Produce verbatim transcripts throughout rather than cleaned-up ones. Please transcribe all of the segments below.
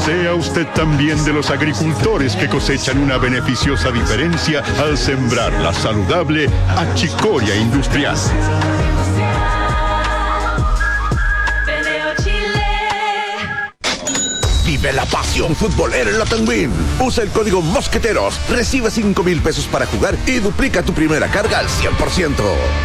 Sea usted también de los agricultores que cosechan una beneficiosa diferencia al sembrar la saludable achicoria industrial. Vive la pasión futbolera en la Penguin. Usa el código Mosqueteros, recibe cinco mil pesos para jugar y duplica tu primera carga al cien por ciento.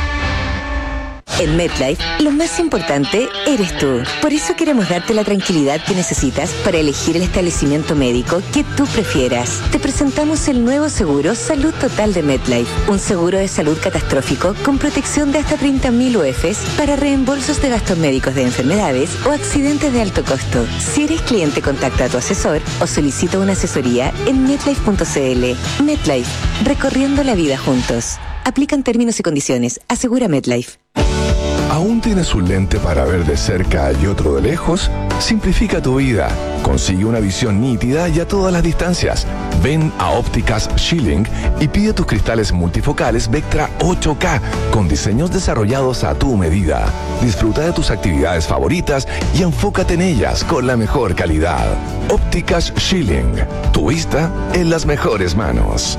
En MetLife, lo más importante eres tú. Por eso queremos darte la tranquilidad que necesitas para elegir el establecimiento médico que tú prefieras. Te presentamos el nuevo seguro Salud Total de MetLife. Un seguro de salud catastrófico con protección de hasta treinta mil U Fs para reembolsos de gastos médicos de enfermedades o accidentes de alto costo. Si eres cliente, contacta a tu asesor o solicita una asesoría en metlife punto cl. MetLife, recorriendo la vida juntos. Aplican términos y condiciones. Asegura MetLife. ¿Aún tienes un lente para ver de cerca y otro de lejos? Simplifica tu vida. Consigue una visión nítida y a todas las distancias. Ven a Ópticas Schilling y pide tus cristales multifocales Vectra ocho K con diseños desarrollados a tu medida. Disfruta de tus actividades favoritas y enfócate en ellas con la mejor calidad. Ópticas Schilling. Tu vista en las mejores manos.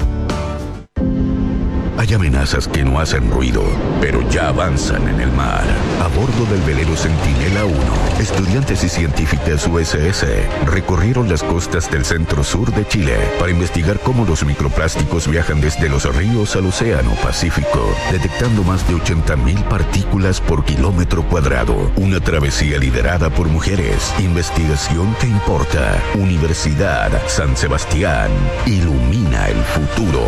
Hay amenazas que no hacen ruido, pero ya avanzan en el mar. A bordo del velero Centinela uno, estudiantes y científicas U S S recorrieron las costas del centro-sur de Chile para investigar cómo los microplásticos viajan desde los ríos al océano Pacífico, detectando más de ochenta mil partículas por kilómetro cuadrado. Una travesía liderada por mujeres. Investigación que importa. Universidad San Sebastián. Ilumina el futuro.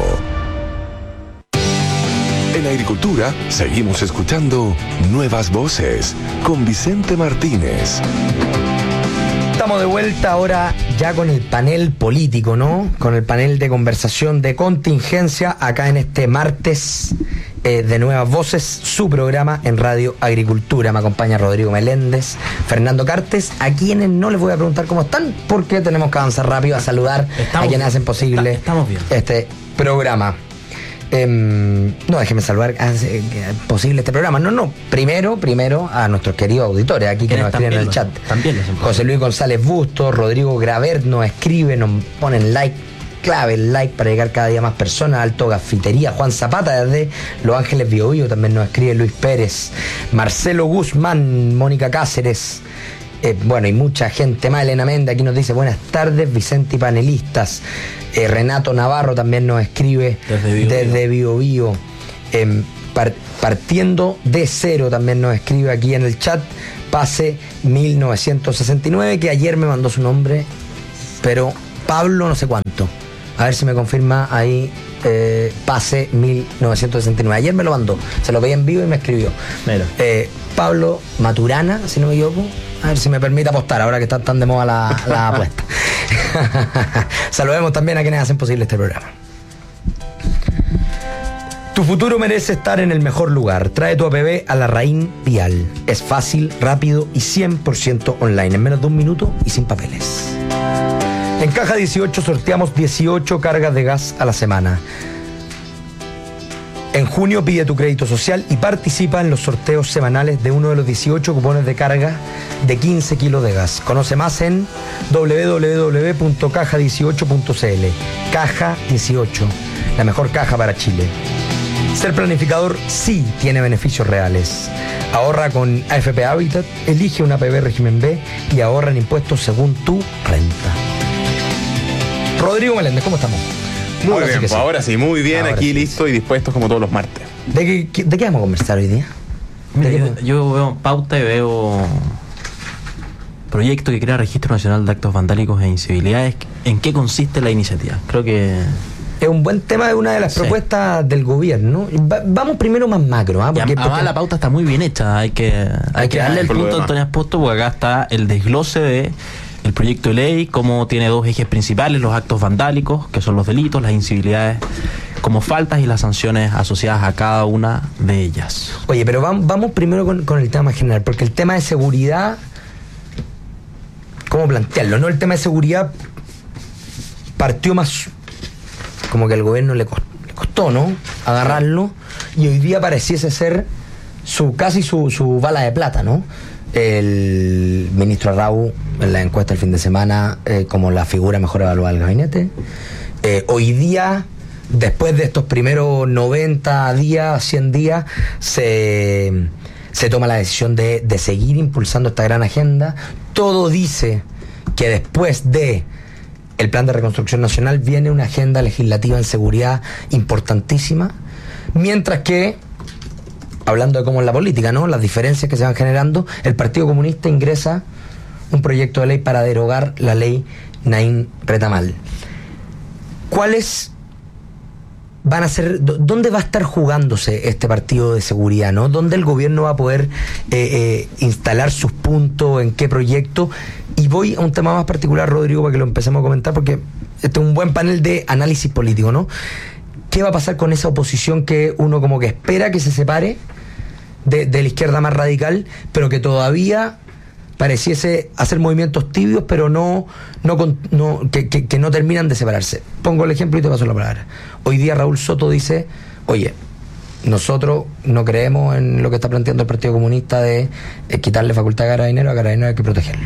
En agricultura, seguimos escuchando Nuevas Voces con Vicente Martínez. Estamos de vuelta ahora ya con el panel político, ¿no? Con el panel de conversación de contingencia acá en este martes eh, de Nuevas Voces, su programa en Radio Agricultura. Me acompaña Rodrigo Meléndez, Fernando Cartes, a quienes no les voy a preguntar cómo están, porque tenemos que avanzar rápido a saludar estamos, a quienes hacen posible está, estamos bien. este programa. Eh, no, déjeme salvar hace, eh, posible este programa. No, no. Primero, primero a nuestros queridos auditores aquí que nos escriben en el chat. También José Luis González Bustos, Rodrigo Gravert nos escribe, nos ponen like, clave el like para llegar cada día más personas. Alto Gafitería, Juan Zapata desde Los Ángeles Bio Bio también nos escribe Luis Pérez, Marcelo Guzmán, Mónica Cáceres. Eh, bueno, y mucha gente más. Elena Menda aquí nos dice buenas tardes, Vicente y panelistas. Eh, Renato Navarro también nos escribe desde Bio desde Bio Bio. Eh, par, partiendo de cero también nos escribe aquí en el chat Pase mil novecientos sesenta y nueve, que ayer me mandó su nombre, pero Pablo no sé cuánto. A ver si me confirma ahí. Eh, Pase mil novecientos sesenta y nueve. Ayer me lo mandó, se lo veía en vivo y me escribió. Eh, Pablo Maturana, si no me equivoco. A ver si me permite apostar ahora que están tan de moda la, la apuesta. Saludemos también a quienes hacen posible este programa. Tu futuro merece estar en el mejor lugar. Trae tu A P B a Larraín Vial. Es fácil, rápido y cien por ciento online, en menos de un minuto y sin papeles. En Caja dieciocho sorteamos dieciocho cargas de gas a la semana. En junio pide tu crédito social y participa en los sorteos semanales de uno de los dieciocho cupones de carga de quince kilos de gas. Conoce más en doble u doble u doble u punto caja dieciocho punto cl. Caja dieciocho, la mejor caja para Chile. Ser planificador sí tiene beneficios reales. Ahorra con A F P Habitat, elige una A P B régimen B y ahorra en impuestos según tu renta. Rodrigo Meléndez, ¿cómo estamos? Muy ahora bien, sí pues sí. ahora sí, muy bien, Ahora aquí sí. listo y dispuestos como todos los martes. ¿De qué, de qué vamos a conversar hoy día? Mira, yo, yo veo pauta y veo proyecto que crea Registro Nacional de Actos Vandálicos e Incivilidades. ¿En qué consiste la iniciativa? Creo que es un buen tema, de una de las sí. propuestas del gobierno. Va, vamos primero más macro, ¿ah? Porque, además porque... la pauta está muy bien hecha, hay que, hay hay que darle el punto a Antonio Esposto, porque acá está el desglose de el proyecto de ley, como tiene dos ejes principales: los actos vandálicos, que son los delitos, las incivilidades como faltas y las sanciones asociadas a cada una de ellas. Oye, pero vamos, vamos primero con, con el tema general, porque el tema de seguridad, ¿cómo plantearlo? No, el tema de seguridad partió más como que al gobierno le costó, le costó, ¿no? Agarrarlo, y hoy día pareciese ser su casi su, su bala de plata, ¿no? El ministro Arrau en la encuesta del fin de semana eh, como la figura mejor evaluada del gabinete. Eh, hoy día, después de estos primeros noventa días, cien días, se, se toma la decisión de, de seguir impulsando esta gran agenda. Todo dice que después de el plan de reconstrucción nacional viene una agenda legislativa en seguridad importantísima, mientras que, hablando de cómo es la política, ¿no?, las diferencias que se van generando, el Partido Comunista ingresa un proyecto de ley para derogar la ley Naín Retamal. ¿Cuáles van a ser, dónde va a estar jugándose este partido de seguridad, ¿no? ¿Dónde el gobierno va a poder eh, eh, instalar sus puntos, en qué proyecto? Y voy a un tema más particular, Rodrigo, para que lo empecemos a comentar, porque este es un buen panel de análisis político, ¿no? ¿Qué va a pasar con esa oposición que uno como que espera que se separe de, de la izquierda más radical, pero que todavía pareciese hacer movimientos tibios, pero no, no, no que, que, que no terminan de separarse? Pongo el ejemplo y te paso la palabra. Hoy día Raúl Soto dice, oye, nosotros no creemos en lo que está planteando el Partido Comunista de eh, quitarle facultad a Carabineros, a Carabineros hay que protegerlo.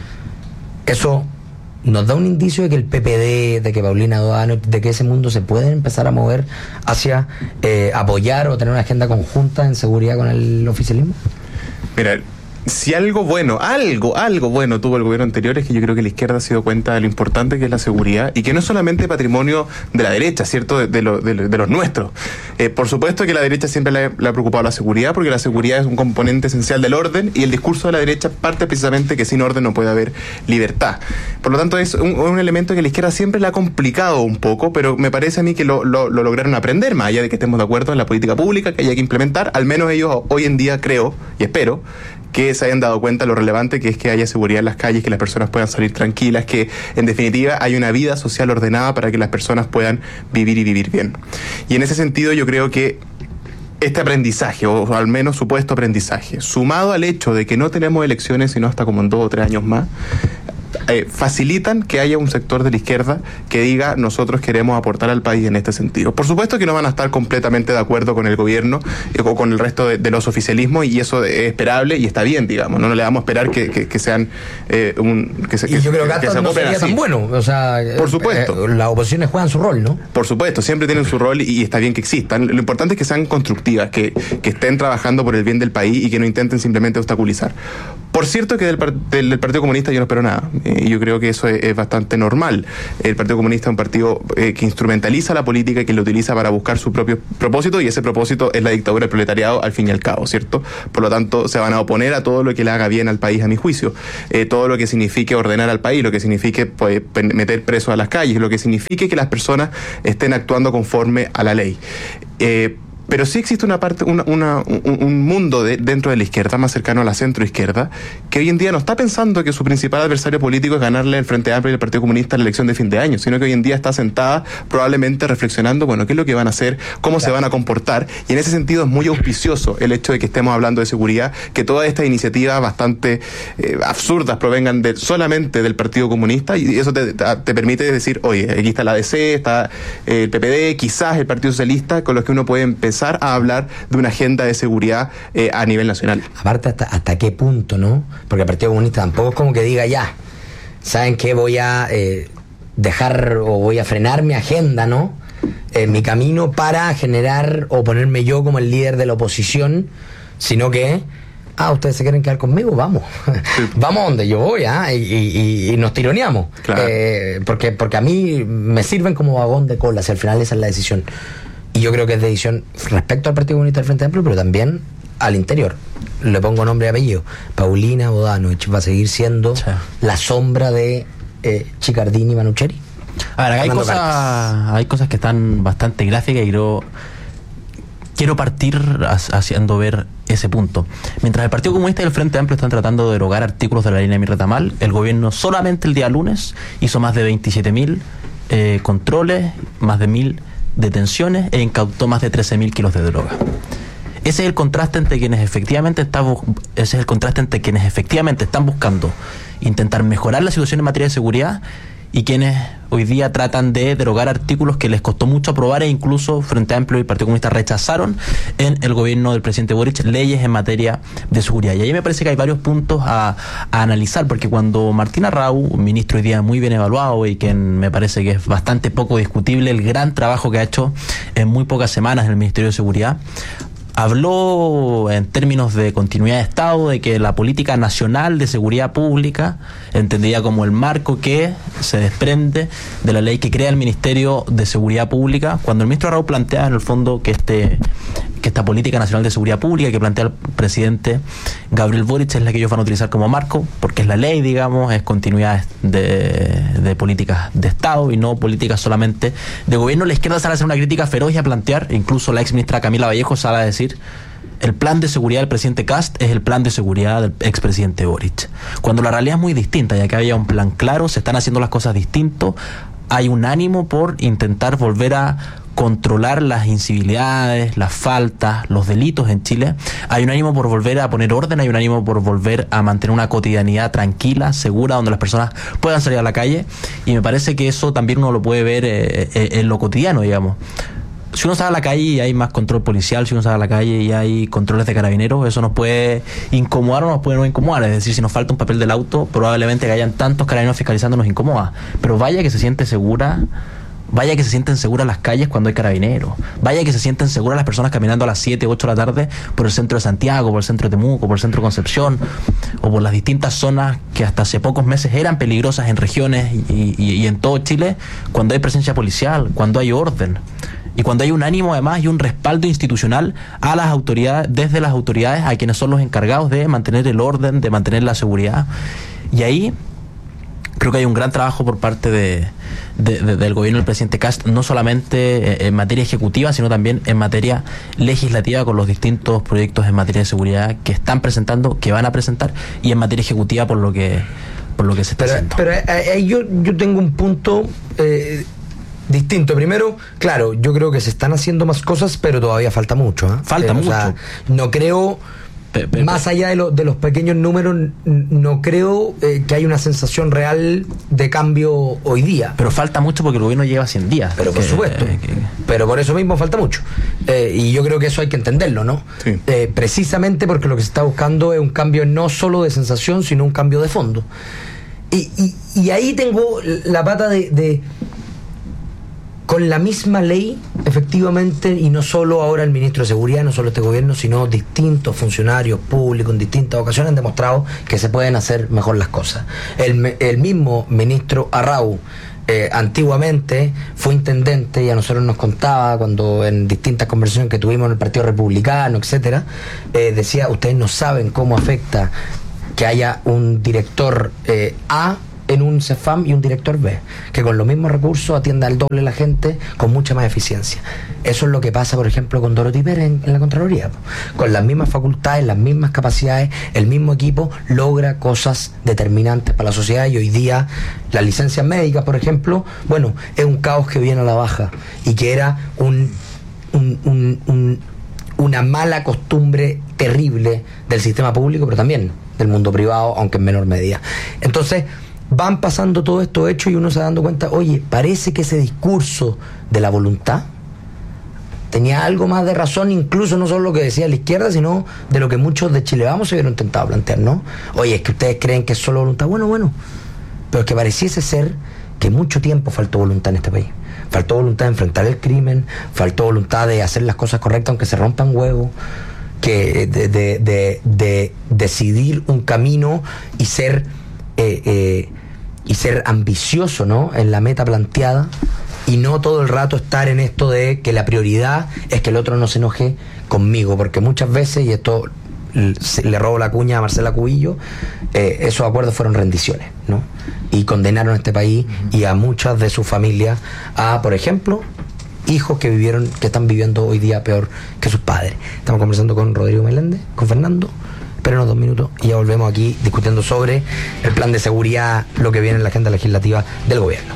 Mm. Eso nos da un indicio de que el P P D, de que Paulina Bodanos, de que ese mundo se puede empezar a mover hacia eh, apoyar o tener una agenda conjunta en seguridad con el oficialismo. Mira, si algo bueno, algo, algo bueno tuvo el gobierno anterior, es que yo creo que la izquierda se dio cuenta de lo importante que es la seguridad y que no es solamente patrimonio de la derecha, ¿cierto?, de, de, lo, de, de los nuestros. Eh, por supuesto que la derecha siempre le, le ha preocupado la seguridad, porque la seguridad es un componente esencial del orden, y el discurso de la derecha parte precisamente que sin orden no puede haber libertad. Por lo tanto, es un, un elemento que la izquierda siempre le ha complicado un poco, pero me parece a mí que lo, lo, lo lograron aprender, más allá de que estemos de acuerdo en la política pública que haya que implementar. Al menos ellos hoy en día creo y espero que se hayan dado cuenta de lo relevante que es que haya seguridad en las calles, que las personas puedan salir tranquilas, que en definitiva hay una vida social ordenada para que las personas puedan vivir y vivir bien. Y en ese sentido yo creo que este aprendizaje, o al menos supuesto aprendizaje, sumado al hecho de que no tenemos elecciones sino hasta como en dos o tres años más, Eh, facilitan que haya un sector de la izquierda que diga nosotros queremos aportar al país en este sentido. Por supuesto que no van a estar completamente de acuerdo con el gobierno eh, o con el resto de, de los oficialismos, y eso es esperable y está bien, digamos. No, no le vamos a esperar que, que, que sean eh, un que se, y que, yo creo que, que, que se no sería así. Tan bueno, o sea, por supuesto, eh, las oposiciones juegan su rol, ¿no? Por supuesto, siempre tienen su rol y, y está bien que existan. Lo importante es que sean constructivas, que, que estén trabajando por el bien del país y que no intenten simplemente obstaculizar. Por cierto que del, del, del Partido Comunista yo no espero nada, eh, y yo creo que eso es, es bastante normal. El Partido Comunista es un partido eh, que instrumentaliza la política y que lo utiliza para buscar su propio propósito, y ese propósito es la dictadura del proletariado al fin y al cabo, ¿cierto? Por lo tanto, se van a oponer a todo lo que le haga bien al país, a mi juicio. Eh, todo lo que signifique ordenar al país, lo que signifique pues, meter presos a las calles, lo que signifique que las personas estén actuando conforme a la ley. Eh, Pero sí existe una parte, una, una, un, un mundo de, dentro de la izquierda, más cercano a la centroizquierda, que hoy en día no está pensando que su principal adversario político es ganarle el Frente Amplio y el Partido Comunista en la elección de fin de año, sino que hoy en día está sentada probablemente reflexionando, bueno, qué es lo que van a hacer, cómo claro. se van a comportar, y en ese sentido es muy auspicioso el hecho de que estemos hablando de seguridad, que todas estas iniciativas bastante eh, absurdas provengan de, solamente del Partido Comunista, y eso te, te permite decir, oye, aquí está la A D C, está eh, el P P D, quizás el Partido Socialista, con los que uno puede empezar a hablar de una agenda de seguridad eh, a nivel nacional. Aparte, hasta, hasta qué punto, ¿no? Porque el Partido Comunista tampoco es como que diga, ya, ¿saben qué? Voy a eh, dejar o voy a frenar mi agenda, ¿no? Eh, mi camino para generar o ponerme yo como el líder de la oposición, sino que, ah, ¿ustedes se quieren quedar conmigo? Vamos. Sí. Vamos a donde yo voy, ¿ah? ¿eh? Y, y, y nos tironeamos. Claro. Eh, porque, porque a mí me sirven como vagón de cola, si al final esa es la decisión. Y yo creo que es decisión respecto al Partido Comunista del Frente Amplio, pero también al interior. Le pongo nombre y apellido. Paulina Bodanovich va a seguir siendo sí. la sombra de eh, Chiccardini y Manucheri. A ver, hay cosas, hay cosas que están bastante gráficas y yo quiero partir haciendo ver ese punto. Mientras el Partido Comunista y el Frente Amplio están tratando de derogar artículos de la ley Naín Retamal, el gobierno solamente el día lunes hizo más de veintisiete mil eh, controles, más de mil detenciones e incautó más de trece mil kilos de droga. Ese es el contraste entre quienes efectivamente está, ese es el contraste entre quienes efectivamente están buscando intentar mejorar la situación en materia de seguridad y quienes hoy día tratan de derogar artículos que les costó mucho aprobar e incluso Frente Amplio y Partido Comunista rechazaron en el gobierno del presidente Boric, leyes en materia de seguridad. Y ahí me parece que hay varios puntos a, a analizar, porque cuando Martín Arrau, un ministro hoy día muy bien evaluado y que me parece que es bastante poco discutible el gran trabajo que ha hecho en muy pocas semanas en el Ministerio de Seguridad, habló en términos de continuidad de Estado, de que la política nacional de seguridad pública, entendida como el marco que se desprende de la ley que crea el Ministerio de Seguridad Pública, cuando el ministro Arrau plantea en el fondo que este que esta política nacional de seguridad pública que plantea el presidente Gabriel Boric es la que ellos van a utilizar como marco, porque es la ley, digamos, es continuidad de, de políticas de Estado y no políticas solamente de gobierno. La izquierda sale a hacer una crítica feroz y a plantear, incluso la ex ministra Camila Vallejo sale a decir: el plan de seguridad del presidente Kast es el plan de seguridad del expresidente Boric. Cuando la realidad es muy distinta, ya que había un plan claro, se están haciendo las cosas distintos, hay un ánimo por intentar volver a controlar las incivilidades, las faltas, los delitos en Chile. Hay un ánimo por volver a poner orden, hay un ánimo por volver a mantener una cotidianidad tranquila, segura, donde las personas puedan salir a la calle, y me parece que eso también uno lo puede ver eh, eh, en lo cotidiano, digamos. Si uno sale a la calle y hay más control policial, si uno sale a la calle y hay controles de carabineros, eso nos puede incomodar o nos puede no incomodar. Es decir, si nos falta un papel del auto, probablemente que hayan tantos carabineros fiscalizando nos incomoda. Pero vaya que se siente segura, vaya que se sienten seguras las calles cuando hay carabineros, vaya que se sienten seguras las personas caminando a las siete, ocho de la tarde por el centro de Santiago, por el centro de Temuco, por el centro de Concepción, o por las distintas zonas que hasta hace pocos meses eran peligrosas en regiones y, y, y en todo Chile, cuando hay presencia policial, cuando hay orden. Y cuando hay un ánimo además y un respaldo institucional a las autoridades, desde las autoridades a quienes son los encargados de mantener el orden, de mantener la seguridad. Y ahí creo que hay un gran trabajo por parte de, de, de, del gobierno del presidente Kast, no solamente en materia ejecutiva, sino también en materia legislativa, con los distintos proyectos en materia de seguridad que están presentando, que van a presentar, y en materia ejecutiva por lo que por lo que se está pero, haciendo. Pero eh, yo, yo tengo un punto eh, distinto. Primero, claro, yo creo que se están haciendo más cosas, pero todavía falta mucho. ¿eh? Falta eh, mucho. O sea, no creo, pero, pero, más allá de, lo, de los pequeños números, no creo eh, que haya una sensación real de cambio hoy día. Pero falta mucho porque el gobierno lleva cien días. Pero por que, supuesto. Eh, que... Pero por eso mismo falta mucho. Eh, y yo creo que eso hay que entenderlo, ¿no? Sí. Eh, precisamente porque lo que se está buscando es un cambio no solo de sensación, sino un cambio de fondo. Y, y, y ahí tengo la pata de... de con la misma ley, efectivamente, y no solo ahora el ministro de Seguridad, no solo este gobierno, sino distintos funcionarios públicos en distintas ocasiones han demostrado que se pueden hacer mejor las cosas. El, el mismo ministro Arrau, eh, antiguamente fue intendente y a nosotros nos contaba, cuando en distintas conversaciones que tuvimos en el Partido Republicano, etcétera, eh, decía: ustedes no saben cómo afecta que haya un director eh, A en un CEFAM y un director B, que con los mismos recursos atienda al doble la gente con mucha más eficiencia. Eso es lo que pasa, por ejemplo, con Dorothy Pérez en, en la Contraloría. Con las mismas facultades, las mismas capacidades, el mismo equipo logra cosas determinantes para la sociedad, y hoy día las licencias médicas, por ejemplo, bueno, es un caos que viene a la baja y que era un, un, un, un una mala costumbre terrible del sistema público, pero también del mundo privado, aunque en menor medida. Entonces, van pasando todo esto hecho y uno se va dando cuenta, oye, parece que ese discurso de la voluntad tenía algo más de razón, incluso no solo lo que decía la izquierda, sino de lo que muchos de Chile Vamos se hubieran intentado plantear, ¿no? Oye, es que ustedes creen que es solo voluntad. Bueno, bueno, pero es que pareciese ser que mucho tiempo faltó voluntad en este país. Faltó voluntad de enfrentar el crimen, faltó voluntad de hacer las cosas correctas aunque se rompan huevos, que de, de, de, de decidir un camino y ser eh, eh, y ser ambicioso, ¿no?, en la meta planteada, y no todo el rato estar en esto de que la prioridad es que el otro no se enoje conmigo, porque muchas veces, y esto le robo la cuña a Marcela Cubillo, eh, esos acuerdos fueron rendiciones, ¿no? Y condenaron a este país y a muchas de sus familias a, por ejemplo, hijos que vivieron, que están viviendo hoy día peor que sus padres. Estamos conversando con Rodrigo Meléndez, con Fernando. Espérenos dos minutos y ya volvemos aquí discutiendo sobre el plan de seguridad, lo que viene en la agenda legislativa del gobierno.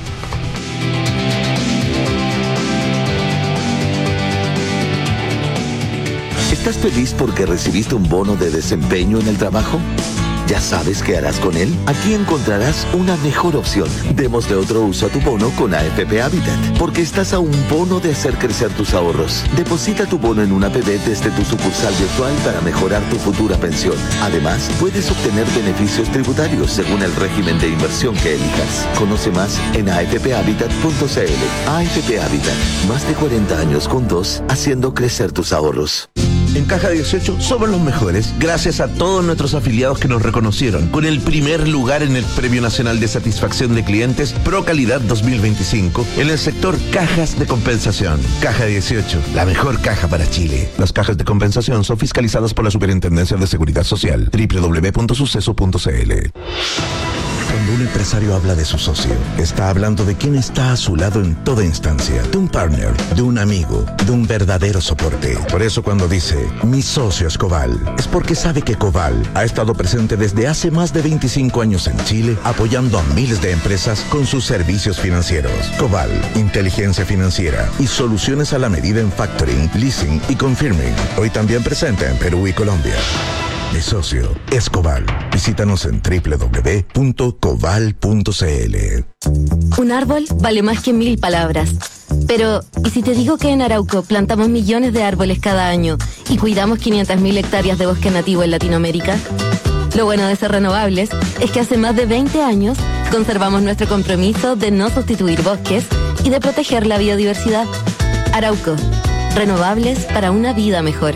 ¿Estás feliz porque recibiste un bono de desempeño en el trabajo? ¿Ya sabes qué harás con él? Aquí encontrarás una mejor opción. Démosle otro uso a tu bono con A F P Habitat, porque estás a un bono de hacer crecer tus ahorros. Deposita tu bono en una A P B desde tu sucursal virtual para mejorar tu futura pensión. Además, puedes obtener beneficios tributarios según el régimen de inversión que elijas. Conoce más en a f p habitat punto c l. A F P Habitat, más de cuarenta años juntos, haciendo crecer tus ahorros. En Caja dieciocho somos los mejores, gracias a todos nuestros afiliados que nos reconocieron con el primer lugar en el Premio Nacional de Satisfacción de Clientes Pro Calidad dos mil veinticinco en el sector cajas de compensación. Caja dieciocho, la mejor caja para Chile. Las cajas de compensación son fiscalizadas por la Superintendencia de Seguridad Social. doble u doble u doble u punto suceso punto c l. Cuando un empresario habla de su socio, está hablando de quien está a su lado en toda instancia, de un partner, de un amigo, de un verdadero soporte. Por eso cuando dice, mi socio es Coval, es porque sabe que Coval ha estado presente desde hace más de veinticinco años en Chile, apoyando a miles de empresas con sus servicios financieros. Coval, inteligencia financiera y soluciones a la medida en factoring, leasing y confirming. Hoy también presente en Perú y Colombia. Mi socio es Coval. Visítanos en doble u doble u doble u punto coval punto c l. Un árbol vale más que mil palabras. Pero, ¿y si te digo que en Arauco plantamos millones de árboles cada año y cuidamos quinientas mil hectáreas de bosque nativo en Latinoamérica? Lo bueno de ser renovables es que hace más de veinte años conservamos nuestro compromiso de no sustituir bosques y de proteger la biodiversidad. Arauco, renovables para una vida mejor.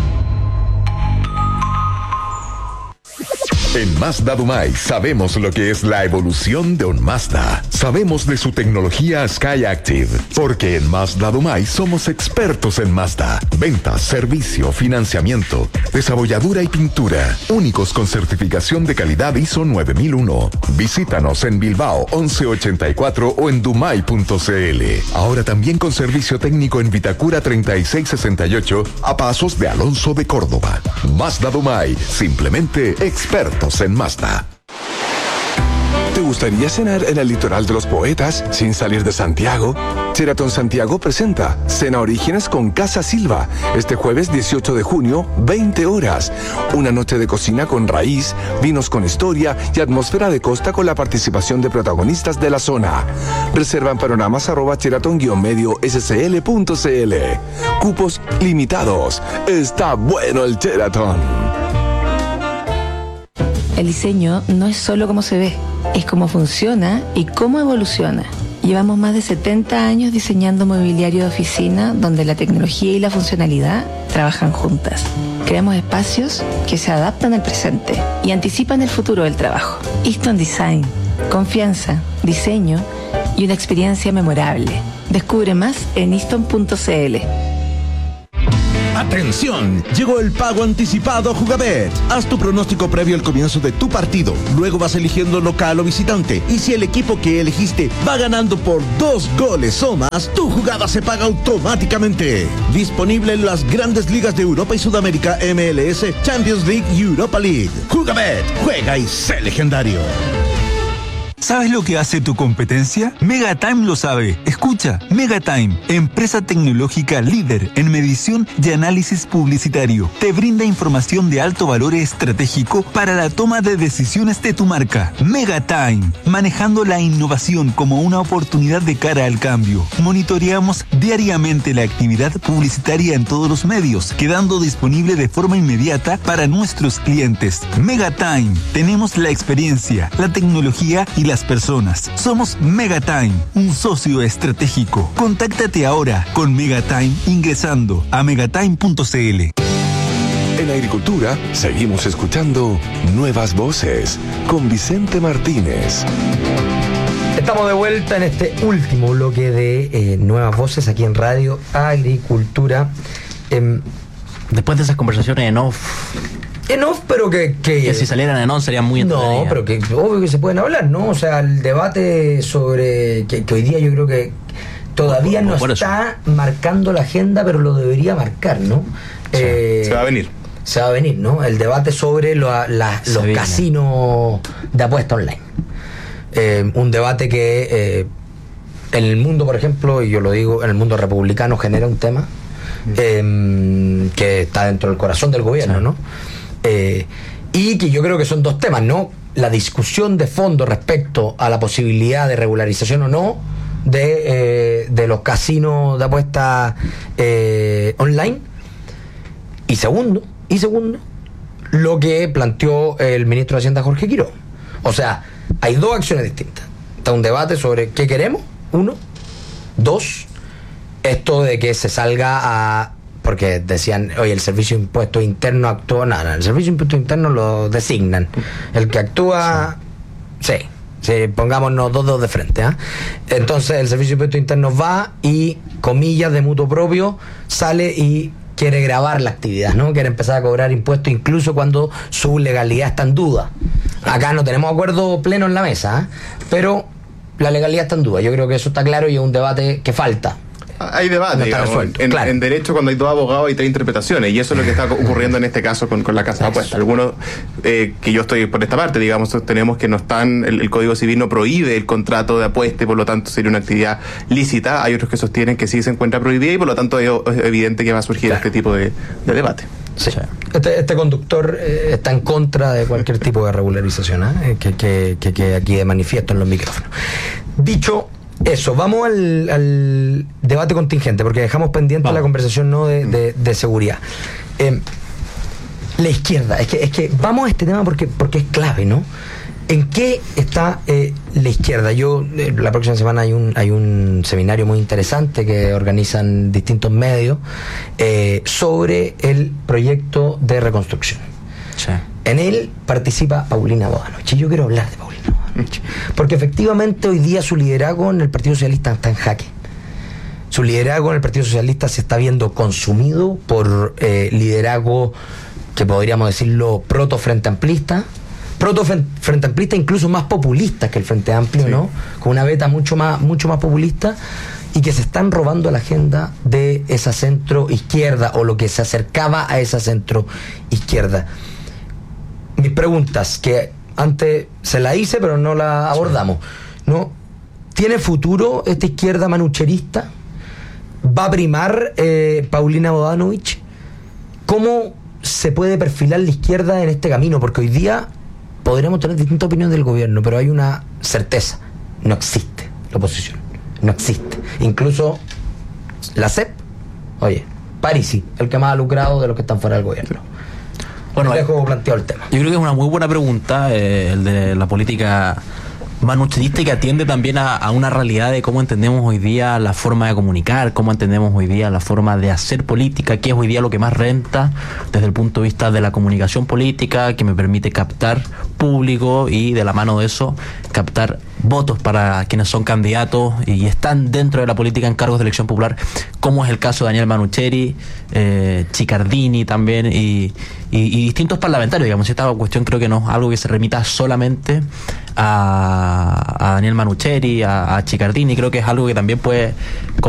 En Mazda Dumay sabemos lo que es la evolución de un Mazda. Sabemos de su tecnología SkyActiv, porque en Mazda Dumay somos expertos en Mazda. Ventas, servicio, financiamiento, desabolladura y pintura. Únicos con certificación de calidad I S O nueve mil uno. Visítanos en Bilbao once ochenta y cuatro o en dumay punto c l. Ahora también con servicio técnico en Vitacura treinta y seis sesenta y ocho a pasos de Alonso de Córdoba. Mazda Dumay, simplemente expertos en Mazda. ¿Te gustaría cenar en el litoral de los poetas sin salir de Santiago? Sheraton Santiago presenta Cena Orígenes con Casa Silva este jueves dieciocho de junio, veinte horas. Una noche de cocina con raíz, vinos con historia y atmósfera de costa con la participación de protagonistas de la zona. Reserva en panoramas arroba sheraton guión medio scl punto cl. Cupos limitados. Está bueno el Sheraton. El diseño no es solo cómo se ve, es cómo funciona y cómo evoluciona. Llevamos más de setenta años diseñando mobiliario de oficina donde la tecnología y la funcionalidad trabajan juntas. Creamos espacios que se adaptan al presente y anticipan el futuro del trabajo. Easton Design, confianza, diseño y una experiencia memorable. Descubre más en easton punto cl. ¡Atención! Llegó el pago anticipado Jugabet. Haz tu pronóstico previo al comienzo de tu partido. Luego vas eligiendo local o visitante. Y si el equipo que elegiste va ganando por dos goles o más, tu jugada se paga automáticamente. Disponible en las grandes ligas de Europa y Sudamérica, M L S, Champions League y Europa League. Jugabet, juega y sé legendario. ¿Sabes lo que hace tu competencia? Megatime lo sabe. Escucha, Megatime, empresa tecnológica líder en medición y análisis publicitario. Te brinda información de alto valor estratégico para la toma de decisiones de tu marca. Megatime, manejando la innovación como una oportunidad de cara al cambio. Monitoreamos diariamente la actividad publicitaria en todos los medios, quedando disponible de forma inmediata para nuestros clientes. Megatime, tenemos la experiencia, la tecnología y las personas. Somos Megatime, un socio estratégico. Contáctate ahora con Megatime ingresando a megatime punto cl. En Agricultura seguimos escuchando Nuevas Voces con Vicente Martínez. Estamos de vuelta en este último bloque de eh, Nuevas Voces aquí en Radio Agricultura. Eh, Después de esas conversaciones en off... En off, pero que, que... Que si salieran en on serían muy entretenidas. No, pero que obvio que se pueden hablar, ¿no? O sea, el debate sobre... Que, que hoy día yo creo que todavía no está marcando la agenda, pero lo debería marcar, ¿no? Sí, eh, se va a venir. Se va a venir, ¿no? El debate sobre lo, la, los viene. casinos de apuesta online. Eh, un debate que eh, en el mundo, por ejemplo, y yo lo digo, en el mundo republicano genera un tema eh, que está dentro del corazón del gobierno, sí. ¿no? Eh, y que yo creo que son dos temas, ¿no? La discusión de fondo respecto a la posibilidad de regularización o no de, eh, de los casinos de apuestas eh, online. Y segundo, y segundo, lo que planteó el ministro de Hacienda, Jorge Quiroga. O sea, hay dos acciones distintas. Está un debate sobre qué queremos, uno. Dos, esto de que se salga a... Porque decían, oye, el Servicio de Impuestos Internos actúa... No, no, el Servicio de Impuestos Internos lo designan. El que actúa... Sí, sí, pongámonos dos dos de frente. ¿eh? Entonces el Servicio de Impuestos Internos va y, comillas, de mutuo propio, sale y quiere grabar la actividad, ¿no? Quiere empezar a cobrar impuestos incluso cuando su legalidad está en duda. Acá no tenemos acuerdo pleno en la mesa, ¿eh? Pero la legalidad está en duda. Yo creo que eso está claro y es un debate que falta. Hay debate, no digamos, resuelto, en, claro. en derecho cuando hay dos abogados hay tres interpretaciones y eso es lo que está ocurriendo en este caso con, con la casa de apuestas. Algunos, eh, que yo estoy por esta parte, digamos, tenemos que no están, el, el Código Civil no prohíbe el contrato de apuesta y por lo tanto sería una actividad lícita. Hay otros que sostienen que sí se encuentra prohibida y por lo tanto es, es evidente que va a surgir claro. este tipo de, de debate. Sí. Este, este conductor eh, está en contra de cualquier tipo de regularización, ¿eh? que, que, que, que aquí de manifiesto en los micrófonos. Dicho eso, vamos al, al debate contingente, porque dejamos pendiente vamos. la conversación no de, de, de seguridad. Eh, la izquierda, es que, es que vamos a este tema porque, porque es clave, ¿no? ¿En qué está eh, la izquierda? Yo, eh, la próxima semana hay un, hay un seminario muy interesante que organizan distintos medios eh, sobre el proyecto de reconstrucción. Sí. En él participa Paulina Bodanovich. Y yo quiero hablar de Paulina Bodanovich. Porque efectivamente hoy día su liderazgo en el Partido Socialista está en jaque. Su liderazgo en el Partido Socialista se está viendo consumido por eh, liderazgo que podríamos decirlo proto frente amplista, proto frente amplista incluso más populista que el Frente Amplio, sí. ¿no? Con una beta mucho más, mucho más populista y que se están robando la agenda de esa centro izquierda o lo que se acercaba a esa centro izquierda. Mis preguntas, que antes se la hice pero no la abordamos, ¿no? ¿Tiene futuro esta izquierda manucherista? ¿Va a primar eh, Paulina Bodanovich? ¿Cómo se puede perfilar la izquierda en este camino? Porque hoy día podríamos tener distintas opiniones del gobierno, pero hay una certeza: no existe la oposición, no existe. Incluso la C E P, oye, Parisi, el que más ha lucrado de los que están fuera del gobierno. Bueno, dejo planteado el tema. Yo creo que es una muy buena pregunta, eh, el de la política manucherista, y que atiende también a, a una realidad de cómo entendemos hoy día la forma de comunicar, cómo entendemos hoy día la forma de hacer política, qué es hoy día lo que más renta desde el punto de vista de la comunicación política, que me permite captar público y de la mano de eso captar votos para quienes son candidatos y están dentro de la política en cargos de elección popular, como es el caso de Daniel Manucheri, eh, Chiccardini también y, y, y distintos parlamentarios, digamos. Esta cuestión creo que no es algo que se remita solamente a, a Daniel Manucheri, a, a Chiccardini, creo que es algo que también puede